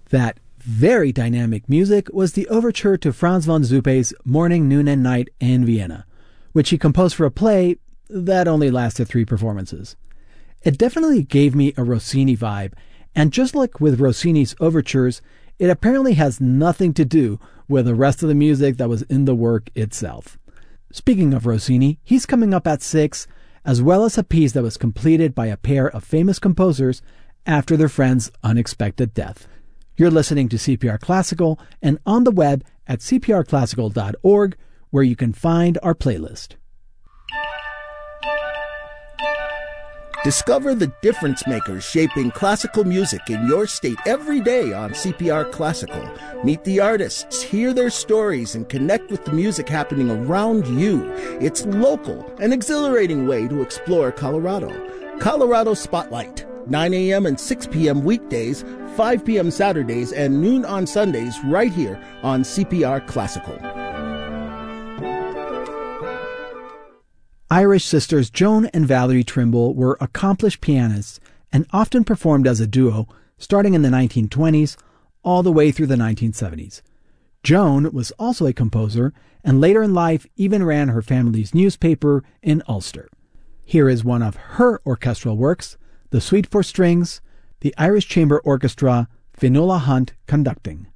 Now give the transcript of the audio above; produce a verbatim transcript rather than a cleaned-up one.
That very dynamic music was the overture to Franz von Zuppe's Morning, Noon, and Night in Vienna, which he composed for a play that only lasted three performances. It definitely gave me a Rossini vibe, and just like with Rossini's overtures, it apparently has nothing to do with the rest of the music that was in the work itself. Speaking of Rossini, he's coming up at six, as well as a piece that was completed by a pair of famous composers after their friend's unexpected death. You're listening to C P R Classical and on the web at c p r classical dot org, where you can find our playlist. Discover the difference makers shaping classical music in your state every day on C P R Classical. Meet the artists, hear their stories, and connect with the music happening around you. It's local, an exhilarating way to explore Colorado. Colorado Spotlight, nine a.m. and six p.m. weekdays, five p.m. Saturdays, and noon on Sundays right here on C P R Classical. Irish sisters Joan and Valerie Trimble were accomplished pianists and often performed as a duo, starting in the nineteen twenties all the way through the nineteen seventies. Joan was also a composer, and later in life even ran her family's newspaper in Ulster. Here is one of her orchestral works, the Suite for Strings, the Irish Chamber Orchestra, Fionnuala Hunt conducting.